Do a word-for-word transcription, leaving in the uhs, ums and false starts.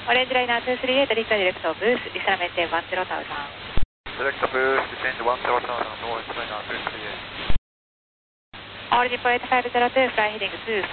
オレンジライナーにさんはち、リッカーディレクトブース、リスナーメンテンじゅうタウさん。 ディレクトブース、ディセンドじゅうタウさん、ノーエストライナーにさんさんはち。 オレンジポエットごゼロに、フライヘディングにさん